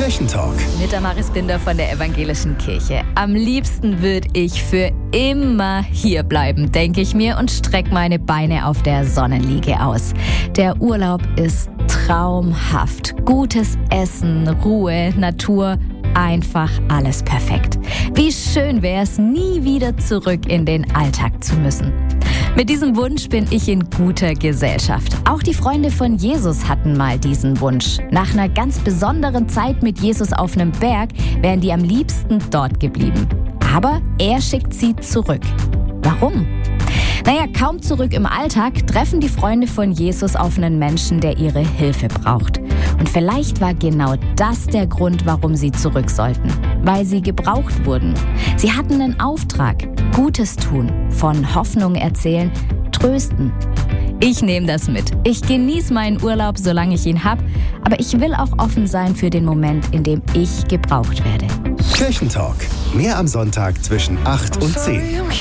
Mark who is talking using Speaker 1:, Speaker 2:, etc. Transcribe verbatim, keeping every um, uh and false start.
Speaker 1: Kirchentalk.
Speaker 2: Mit der Maris Binder von der Evangelischen Kirche. Am liebsten würde ich für immer hier bleiben, denke ich mir, und strecke meine Beine auf der Sonnenliege aus. Der Urlaub ist traumhaft. Gutes Essen, Ruhe, Natur, einfach alles perfekt. Wie schön wäre es, nie wieder zurück in den Alltag zu müssen. Mit diesem Wunsch bin ich in guter Gesellschaft. Auch die Freunde von Jesus hatten mal diesen Wunsch. Nach einer ganz besonderen Zeit mit Jesus auf einem Berg wären die am liebsten dort geblieben. Aber er schickt sie zurück. Warum? Naja, kaum zurück im Alltag treffen die Freunde von Jesus auf einen Menschen, der ihre Hilfe braucht. Und vielleicht war genau das der Grund, warum sie zurück sollten. Weil sie gebraucht wurden. Sie hatten einen Auftrag. Gutes tun, von Hoffnung erzählen, trösten. Ich nehme das mit. Ich genieße meinen Urlaub, solange ich ihn habe. Aber ich will auch offen sein für den Moment, in dem ich gebraucht werde.
Speaker 1: Kirchentalk. Mehr am Sonntag zwischen acht und zehn.